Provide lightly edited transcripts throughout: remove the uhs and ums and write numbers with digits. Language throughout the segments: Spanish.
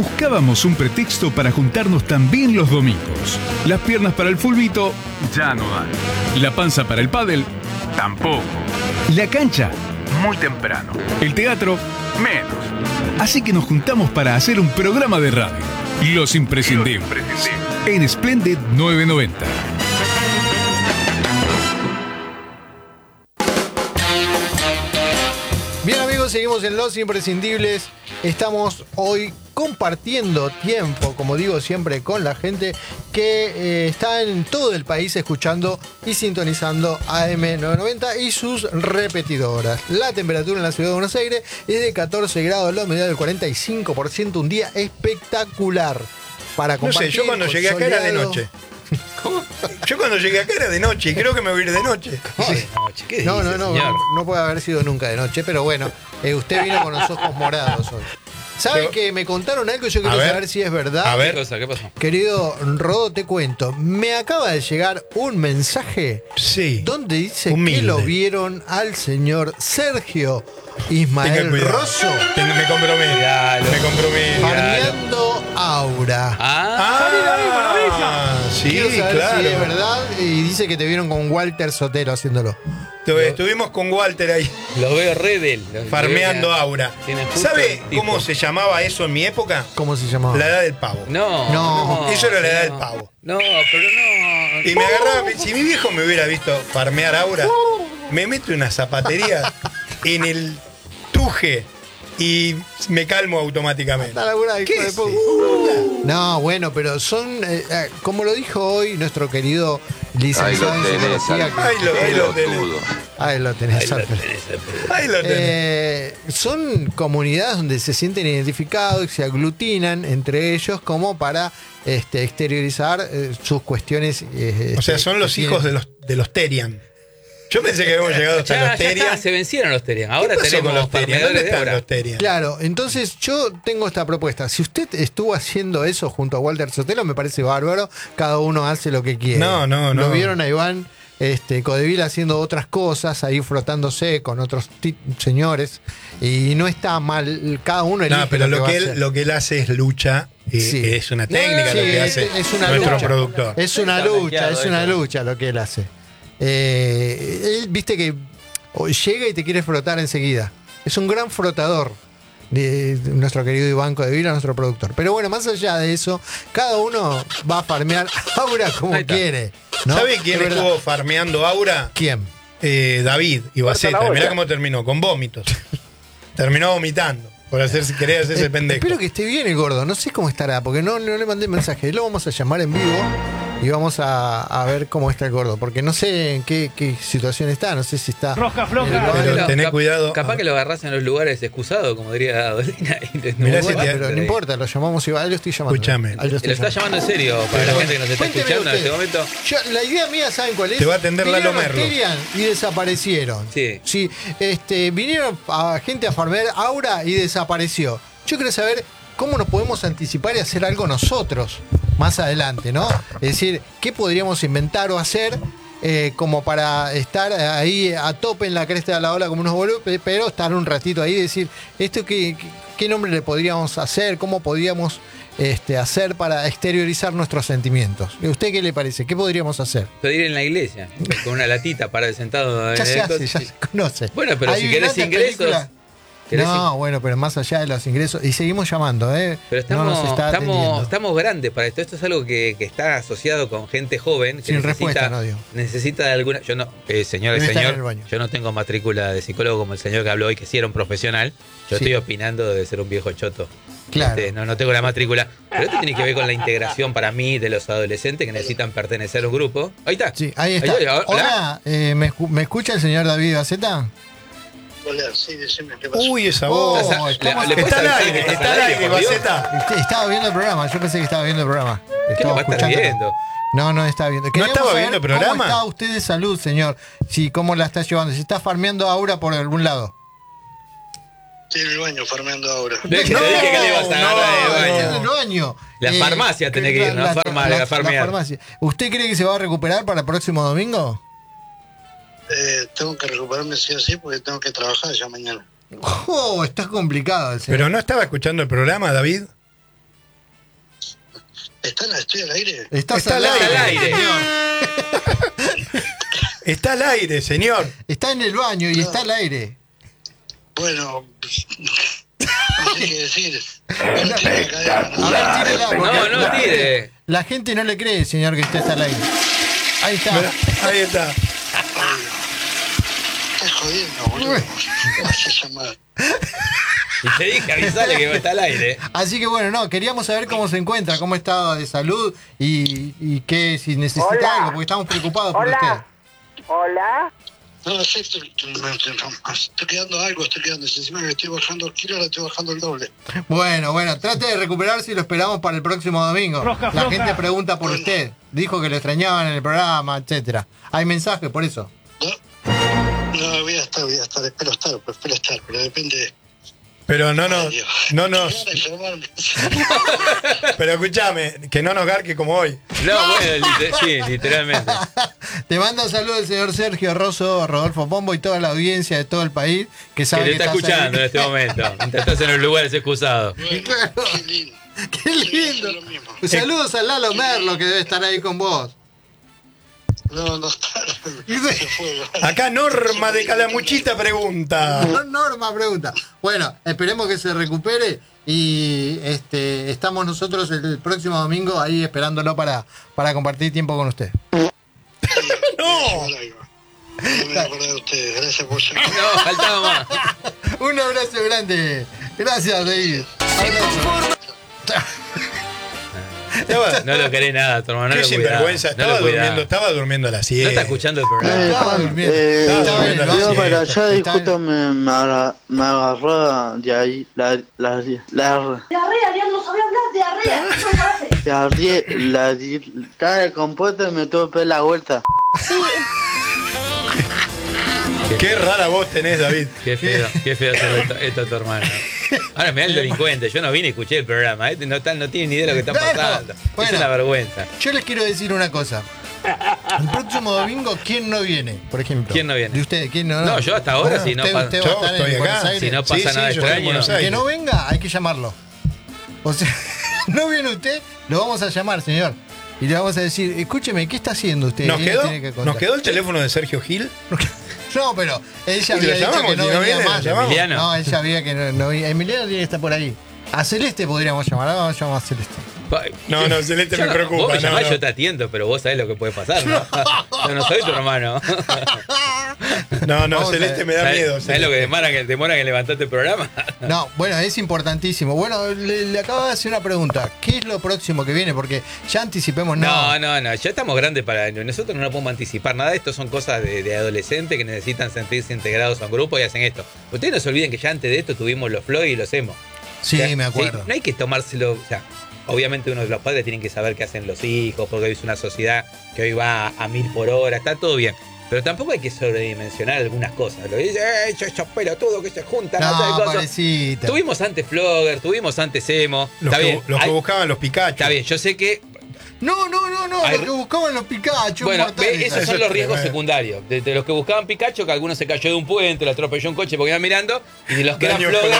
Buscábamos un pretexto para juntarnos también los domingos. Las piernas para el fulbito ya no dan. La panza para el pádel tampoco. La cancha muy temprano. El teatro menos. Así que nos juntamos para hacer un programa de radio. Los Imprescindibles. En Splendid 990. Bien amigos, seguimos en Los Imprescindibles. Estamos hoy compartiendo tiempo, como digo siempre, con la gente que está en todo el país escuchando y sintonizando AM990 y sus repetidoras. La temperatura en la ciudad de Buenos Aires es de 14 grados, la humedad del 45%, un día espectacular para compartir. No sé, yo cuando llegué acá era de noche. ¿Cómo? Yo cuando llegué acá era de noche y creo que me voy a ir de noche. No puede haber sido nunca de noche, pero bueno, usted vino con los ojos morados hoy. ¿Saben que me contaron algo y yo quiero saber si es verdad? A ver. ¿Qué pasó? Querido Rodo, te cuento. Me acaba de llegar un mensaje donde dice humilde, que lo vieron al señor Sergio Ismael Rosso. Me comprometo. Farmeando Aura. Sí, Quiero saber claro. si es verdad y dice que te vieron con Walter Sotelo haciéndolo. Estuvimos con Walter ahí. Lo veo re de él. Farmeando Aura. ¿Sabe cómo tipo se llamaba eso en mi época? ¿Cómo se llamaba? La edad del pavo. No. Eso era la edad del pavo. No, pero no. Y me agarraba, si mi viejo me hubiera visto farmear Aura, me meto en una zapatería en el tuje y me calmo automáticamente. ¿Qué es? No, bueno, pero son, como lo dijo hoy nuestro querido licenciado en psicología. Ahí lo tenés. Son comunidades donde se sienten identificados y se aglutinan entre ellos como para exteriorizar sus cuestiones. O sea, son los hijos de los Terian. Yo pensé que habíamos llegado hasta los Terian. Se vencieron los Terian. Ahora tenemos los Terian. ¿Dónde están los Terian? Claro, entonces yo tengo esta propuesta. Si usted estuvo haciendo eso junto a Walter Sotelo, me parece bárbaro. Cada uno hace lo que quiere. No. Lo vieron a Iván Codevil haciendo otras cosas, ahí frotándose con otros señores. Y no está mal. Cada uno elige. No, pero lo que él hace es lucha. Es una técnica lo que hace nuestro productor. Es una lucha lo que él hace. Él, viste que llega y te quiere frotar enseguida. Es un gran frotador de nuestro querido Iván Codevil, nuestro productor. Pero bueno, más allá de eso, cada uno va a farmear Aura como quiere, ¿no? ¿Sabe quién estuvo farmeando Aura? ¿Quién? David Ibaceta. Mirá cómo terminó, con vómitos. Terminó vomitando por querer hacerse pendejo. Espero que esté bien el gordo, no sé cómo estará, porque no le mandé mensaje. Lo vamos a llamar en vivo y vamos a ver cómo está el gordo, porque no sé en qué situación está, no sé si está... Rosca floja. Pero tené cuidado. Capaz que lo agarrás en los lugares excusados, como diría Dolina. Pero no importa, lo llamamos igual, lo estoy llamando. Escúchame. Lo está llamando en serio, para la gente que nos está escuchando en este momento. La idea mía, ¿saben cuál es? Te va a atender Lalo Merlo. Y desaparecieron. Sí. Vinieron a gente a farmear Aura y desapareció. Yo quiero saber cómo nos podemos anticipar y hacer algo nosotros más adelante, ¿no? Es decir, ¿qué podríamos inventar o hacer como para estar ahí a tope en la cresta de la ola como unos boludos, pero estar un ratito ahí y decir, ¿qué nombre le podríamos hacer? ¿Cómo podríamos hacer para exteriorizar nuestros sentimientos? ¿A usted qué le parece? ¿Qué podríamos hacer? Pedir en la iglesia, con una latita para sentado. Ya se hace, ya se conoce. Bueno, pero si querés ingresos... No, bueno, pero más allá de los ingresos. Y seguimos llamando, Pero estamos grandes para esto. Esto es algo que está asociado con gente joven que necesita de alguna. Yo no, señor, yo no tengo matrícula de psicólogo como el señor que habló hoy, que sí era un profesional. Yo estoy opinando de ser un viejo choto. Claro. No tengo la matrícula. Pero esto tiene que ver con la integración para mí de los adolescentes que necesitan pertenecer a un grupo. Ahí está. Sí, ahí está. Hola, ¿me escucha el señor David Baceta? Hola, sí, decime qué pasó. Uy, esa voz. Está al aire, Baceta. Estaba viendo el programa, yo pensé que estaba viendo el programa. ¿Qué lo va a estar viendo? No estaba viendo. ¿No estaba viendo el programa? ¿Cómo está usted de salud, señor? Sí, ¿cómo la está llevando? ¿Se está farmeando Aura por algún lado? Estoy en el baño farmeando Aura. Te dije que le ibas a agarrar el baño. La farmacia tenés que ir, no la farmacia. ¿Usted cree que se va a recuperar para el próximo domingo? Tengo que recuperarme sí o sí porque tengo que trabajar ya mañana. Está complicado el señor. ¿Pero no estaba escuchando el programa, David? ¿Estoy al aire? Está al aire, señor. Está al aire, señor. Está en el baño y está al aire. Bueno, no sé qué decir. No tírela. No tire. La gente no le cree, señor, que usted está al aire. Ahí está. Ahí está. Estás jodiendo, boludo. ¿Qué vas a llamar? Y te dije, avisale que está al aire. Así que bueno, queríamos saber cómo se encuentra, cómo está de salud y que si necesita algo, porque estamos preocupados por usted. Hola. No sé, estoy quedando algo, encima que estoy bajando kilos, ahora estoy bajando el doble. Bueno, trate de recuperarse y lo esperamos para el próximo domingo. La gente pregunta por usted, dijo que lo extrañaban en el programa, etcétera. Hay mensajes por eso. No, voy a estar, espero estar, pero depende. Pero no nos. Pero escúchame, que no nos garque como hoy. No, bueno, sí, literalmente. Te manda un saludo el señor Sergio Rosso, Rodolfo Pombo y toda la audiencia de todo el país que sabe que te está escuchando en este momento. Estás en un lugar excusado. Bueno, claro. Qué lindo. Qué lindo. Saludos a Lalo Merlo que debe estar ahí con vos. No está. Acá Norma de Calamuchita pregunta. Norma pregunta. Bueno, esperemos que se recupere y estamos nosotros el próximo domingo ahí esperándolo para compartir tiempo con usted. No me acordé de ustedes. Gracias por llamar. No, faltaba más. Un abrazo grande. Gracias, David. No lo querés nada, tu hermano. Qué sinvergüenza. Estaba durmiendo a las 7. No está escuchando el programa. Estaba durmiendo. Yo para allá justo me agarró de ahí la diarrea, ya no sabía hablar de diarrea. Estaba descompuesta y me tuve la vuelta. Qué rara voz tenés, David. Qué feo esto tu hermano. Ahora me da el delincuente. Yo no vine y escuché el programa. No tiene ni idea de lo que está pasando. Bueno, es una vergüenza. Yo les quiero decir una cosa. El próximo domingo, ¿quién no viene? Por ejemplo. ¿Quién no viene? ¿De ustedes? ¿Quién no? No, yo hasta ahora, si no pasa. Usted va a estar en Buenos Aires. Si no pasa nada extraño. Que no venga, hay que llamarlo. O sea, no viene usted, lo vamos a llamar, señor. Y le vamos a decir, escúcheme, ¿qué está haciendo usted? ¿Nos quedó el teléfono de Sergio Gil? No, pero ella había dicho que no venía más. Emiliano. No, ella había que no venía. Emiliano tiene que estar por ahí. A Celeste podríamos llamar. Ahora vamos a llamar a Celeste. No, Celeste me preocupa. Vos me llamás, yo te atiendo, pero vos sabés lo que puede pasar, ¿no? Yo no soy tu hermano. No, Celeste me da miedo. ¿Sabés lo que demora que levantaste el programa? No, bueno, es importantísimo. Bueno, le acabo de hacer una pregunta. ¿Qué es lo próximo que viene? Porque ya anticipemos No, ya estamos grandes para... Nosotros no podemos anticipar nada. Esto son cosas de adolescentes que necesitan sentirse integrados a un grupo y hacen esto. Ustedes no se olviden que ya antes de esto tuvimos los Floyd y los Emo. Sí, o sea, me acuerdo. Sí, no hay que tomárselo... O sea, obviamente uno de los padres tienen que saber qué hacen los hijos, porque hoy es una sociedad que hoy va a 1000 por hora, está todo bien. Pero tampoco hay que sobredimensionar algunas cosas. Lo dice, esos pelotudos que se juntan. No, parecita. Tuvimos antes Flogger, tuvimos antes Emo. Los que buscaban los Pikachu. Está bien, yo sé que... No, los que buscaban los Pikachu. Bueno, esos son los riesgos secundarios. De los que buscaban Pikachu, que algunos se cayó de un puente, lo atropelló un coche porque iban mirando. Y de los que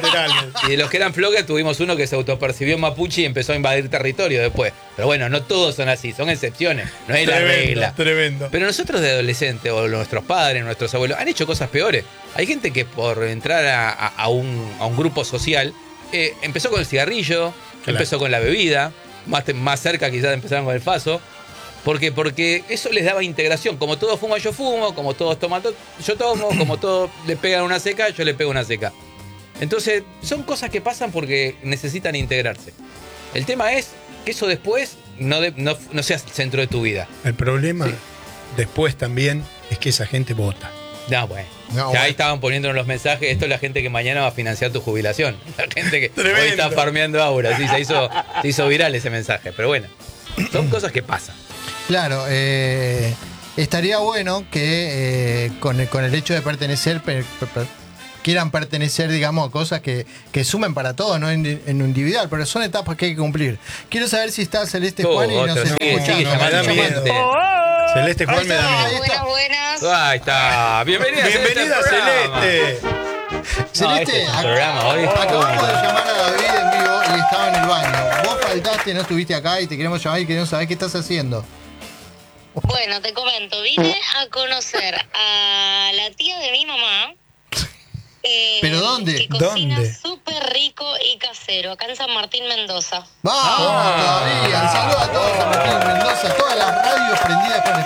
eran Flogger, tuvimos uno que se autopercibió mapuche y empezó a invadir territorio después. Pero bueno, no todos son así, son excepciones. No es la regla. Tremendo. Pero nosotros de adolescentes, o nuestros padres, nuestros abuelos, han hecho cosas peores. Hay gente que por entrar a un grupo social empezó con el cigarrillo, empezó con la bebida. Más cerca quizás empezaron con el faso. ¿Por qué? Porque eso les daba integración. Como todos fuman, yo fumo. Como todos toman, yo tomo. Como todos le pegan una seca, yo le pego una seca. Entonces, son cosas que pasan porque necesitan integrarse. El tema es que eso después no sea el centro de tu vida. El problema después también es que esa gente vota. Ahí estaban poniéndonos los mensajes. Esto es la gente que mañana va a financiar tu jubilación. La gente que hoy está farmeando ahora. Sí, se hizo viral ese mensaje. Pero bueno, son cosas que pasan. Claro, estaría bueno que con el hecho de pertenecer quieran pertenecer, digamos, a cosas que sumen para todos, no en individual, pero son etapas que hay que cumplir. Quiero saber si está Celeste Juan y nos escucha. Celeste Juan me da miedo. Buenas. Ahí está. Bienvenida Celeste. Celeste, programa hoy. Acabamos de llamar a David en vivo y estaba en el baño. Vos faltaste, no estuviste acá y te queremos llamar y queremos saber qué estás haciendo. Bueno, te comento, vine a conocer a la tía de mi mamá. ¿Pero dónde? Que cocina súper rico y casero, acá en San Martín, Mendoza. ¡Vamos! Todavía. Un saludo a todos San Martín, Mendoza, todas las radios prendidas con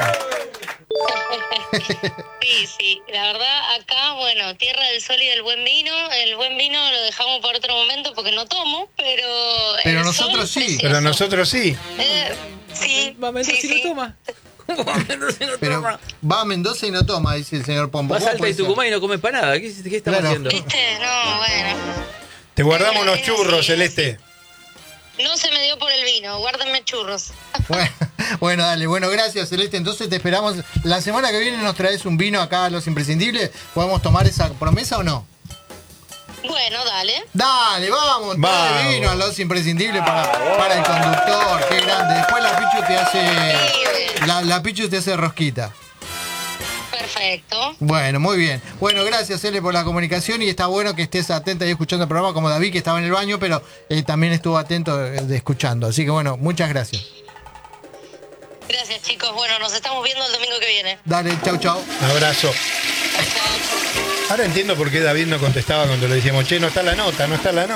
Splendid. Sí, la verdad, acá, bueno, tierra del sol y del buen vino. El buen vino lo dejamos para otro momento porque no tomo, pero nosotros sí. Pero nosotros sí. Sí. Va a Mendoza y no toma. Pero va a Mendoza y no toma, dice el señor Pombo. Va a Salta y Tucumán y no come empanada. ¿Qué estamos haciendo? ¿Viste? No, bueno. Te guardamos unos churros, Celeste. No se me dio por el vino, guárdenme churros. Bueno, dale, bueno, gracias, Celeste. Entonces te esperamos. La semana que viene nos traes un vino acá a Los Imprescindibles. ¿Podemos tomar esa promesa o no? Bueno, dale. Dale, vamos. Trae vino a Los Imprescindibles para el conductor. Qué grande. Después la Pichu te hace. La Pichu te hace rosquita. Perfecto. Bueno, muy bien. Bueno, gracias, Ele, por la comunicación y está bueno que estés atenta y escuchando el programa como David, que estaba en el baño, pero también estuvo atento de escuchando. Así que bueno, muchas gracias. Gracias, chicos. Bueno, nos estamos viendo el domingo que viene. Dale, chau. Abrazo. Ahora entiendo por qué David no contestaba cuando le decíamos, che, no está la nota.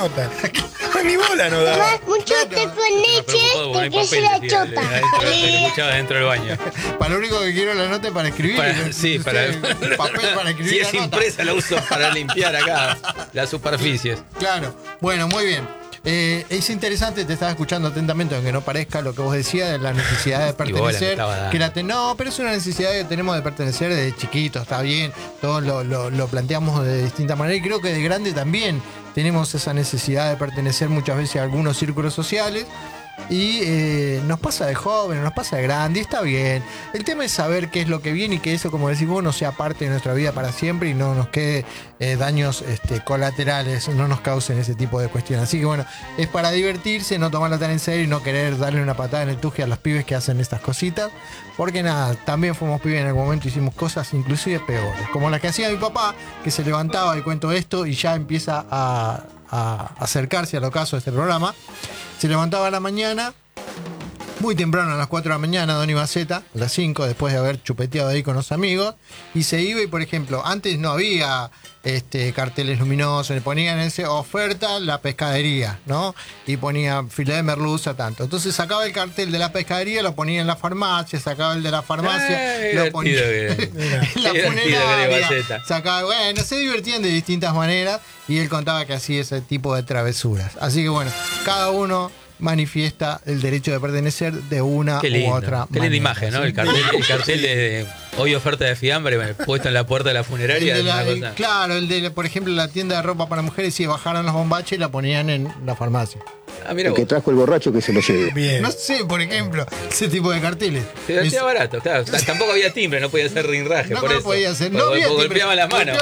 Ni bola no daba. Mucho té con leche porque es la chota. Escuchaba dentro del baño. Para lo único que quiero la nota es para escribir. Para papel para escribir. Si es impresa la uso para limpiar acá las superficies. Claro. Bueno, muy bien. Es interesante, te estaba escuchando atentamente, aunque no parezca lo que vos decías de la necesidad de pertenecer. No, pero es una necesidad que tenemos de pertenecer desde chiquitos, está bien, todos lo planteamos de distinta manera y creo que de grande también tenemos esa necesidad de pertenecer muchas veces a algunos círculos sociales. Y nos pasa de joven, nos pasa de grande, y está bien. El tema es saber qué es lo que viene y que eso, como decís vos, no sea parte de nuestra vida para siempre y no nos quede daños colaterales, no nos causen ese tipo de cuestiones. Así que bueno, es para divertirse, no tomarlo tan en serio y no querer darle una patada en el tuje a los pibes que hacen estas cositas. Porque nada, también fuimos pibes en algún momento, hicimos cosas inclusive peores. Como las que hacía mi papá, que se levantaba y cuento esto y ya empieza a acercarse al ocaso de este programa. Se levantaba a la mañana, muy temprano, a las 4 de la mañana, Don Ibaceta, a las 5, después de haber chupeteado ahí con los amigos, y se iba y, por ejemplo, antes no había carteles luminosos, le ponían ese oferta la pescadería, ¿no? Y ponía filé de merluza, tanto. Entonces sacaba el cartel de la pescadería, lo ponía en la farmacia, sacaba el de la farmacia, lo ponía en la funeraria, sacaba, bueno, se divertían de distintas maneras y él contaba que hacía ese tipo de travesuras. Así que bueno, cada uno manifiesta el derecho de pertenecer de una u otra manera. Qué linda imagen, ¿no? El cartel de hoy oferta de fiambre puesto en la puerta de la funeraria. Claro, el de, por ejemplo, la tienda de ropa para mujeres, si bajaron los bombaches y la ponían en la farmacia. El que trajo el borracho que se lo lleve. Bien. No sé, por ejemplo, ese tipo de carteles. Se lo hacía barato, claro. Tampoco había timbre, no podía hacer rinraje. No, por eso. Podía hacer. No había timbre. Golpeaba las manos.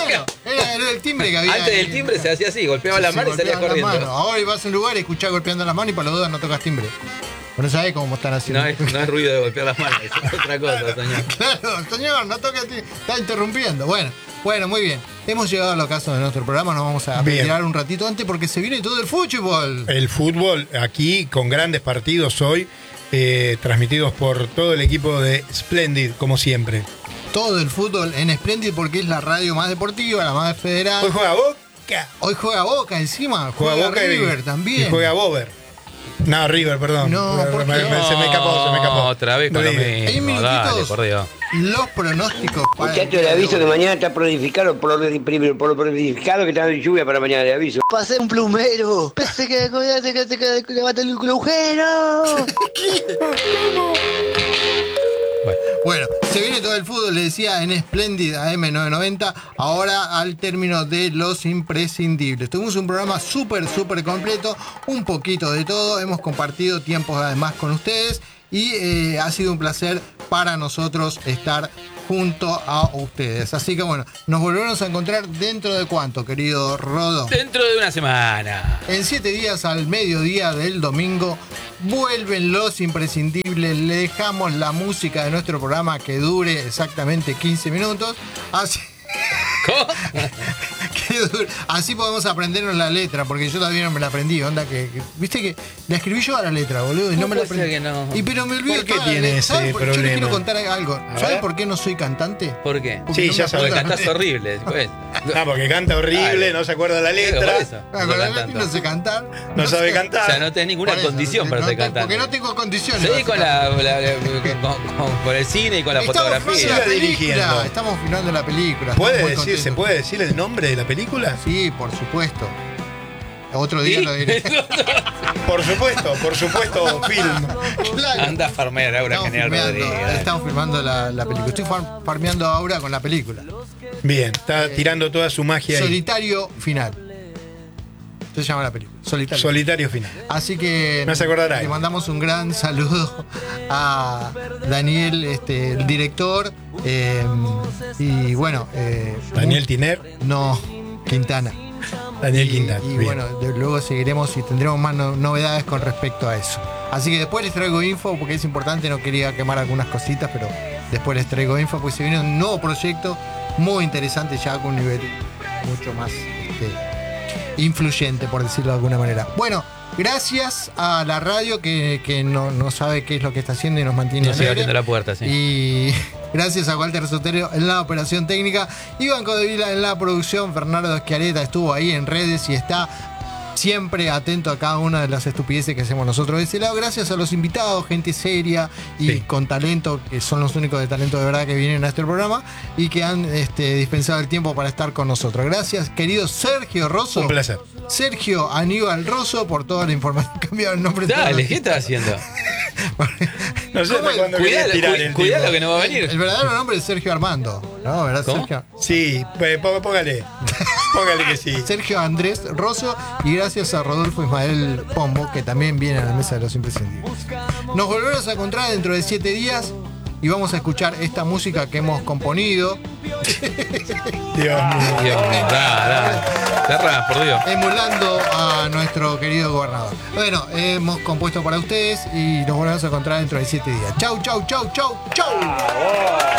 Era el timbre que había. Antes del timbre se hacía así, golpeaba las manos y salía corriendo. Ahora ibas a un lugar y escuchás golpeando las manos y para los dudas no tocas timbre. No sabés cómo están haciendo. No es ruido de golpear las manos, es otra cosa, señor. Claro, señor, no toque, está interrumpiendo. Bueno, muy bien. Hemos llegado al ocaso de nuestro programa, nos vamos a retirar un ratito antes porque se viene todo el fútbol. El fútbol aquí con grandes partidos hoy, transmitidos por todo el equipo de Splendid, como siempre. Todo el fútbol en Splendid porque es la radio más deportiva, la más federal. Hoy juega Boca. Hoy juega Boca encima, juega Boca River también. Y juega Bover. No, River, perdón. No, se me escapó. Otra vez con lo mismo. Dale, por Dios. Los pronósticos para Muchachos, le aviso que mañana está planificado por lo planificado que está en lluvia para mañana, le aviso. Pasé un plumero. Pensé que levanta el agujero. Bueno, se viene todo el fútbol, le decía, en Splendid AM990, ahora al término de los imprescindibles. Tuvimos un programa súper completo, un poquito de todo, hemos compartido tiempos además con ustedes y ha sido un placer para nosotros estar junto a ustedes. Así que bueno, nos volveremos a encontrar dentro de ¿cuánto, querido Rodo? Dentro de una semana. En 7 días al mediodía del domingo vuelven los imprescindibles. Le dejamos la música de nuestro programa que dure exactamente 15 minutos. Así... ¿Cómo? Así podemos aprendernos la letra, porque yo todavía no me la aprendí. Onda viste que la escribí yo a la letra, boludo, y no me la aprendí. Pero me olvidé. ¿Por qué tiene ese problema? Yo les quiero contar algo. ¿Sabes por qué no soy cantante? ¿Por qué? Sí, ya sabes. Cantás horrible. Porque canta horrible, no se acuerda la letra. No sé cantar. No sabe cantar. O sea, no tenés ninguna condición para ser cantante. Porque no tengo condiciones. Sí, por el cine y con la fotografía. Estamos filmando la película. ¿Se puede decir el nombre de la película? Sí, por supuesto. Otro día lo diré. Por supuesto, film. Claro. Anda a farmear Aura General Rodríguez. Estamos filmando la película. Estoy farmeando a Aura con la película. Bien, está tirando toda su magia ahí. Solitario final. Se llama la película. Solitario final. Así que me hace acordar le mandamos un gran saludo a Daniel, el director. Y bueno. Daniel Tiner. No, Quintana. Daniel Quintana. Y bueno, luego seguiremos y tendremos más novedades con respecto a eso. Así que después les traigo info porque es importante, no quería quemar algunas cositas, pero después les traigo info porque se viene un nuevo proyecto muy interesante ya con un nivel mucho más influyente, por decirlo de alguna manera. Bueno, gracias a la radio que no sabe qué es lo que está haciendo y nos mantiene sigue abriendo la puerta, sí. Y gracias a Walter Sotero en la operación técnica, Iván Codevila en la producción, Fernando Schiaretta estuvo ahí en redes y está siempre atento a cada una de las estupideces que hacemos nosotros de ese lado. Gracias a los invitados, gente seria y con talento, que son los únicos de talento de verdad que vienen a este programa y que han dispensado el tiempo para estar con nosotros. Gracias, querido Sergio Rosso. Un placer. Sergio Aníbal Rosso, por toda la información. Cambiado el nombre. Dale, ¿qué estás haciendo? No sé hasta cuándo quería tirar el cuidado que no va a venir. El verdadero nombre es Sergio Armando, ¿no? ¿Verdad, ¿cómo? Sergio? Sí, póngale que sí. Sergio Andrés Rosso, y gracias a Rodolfo Ismael Pombo, que también viene a la mesa de los imprescindibles. Nos volveremos a encontrar dentro de 7 días y vamos a escuchar esta música que hemos componido. Dios mío. Cerra, por Dios. Emulando a nuestro querido gobernador. Bueno, hemos compuesto para ustedes y nos volvemos a encontrar dentro de 7 días. Chau, chau, chau, chau, chau.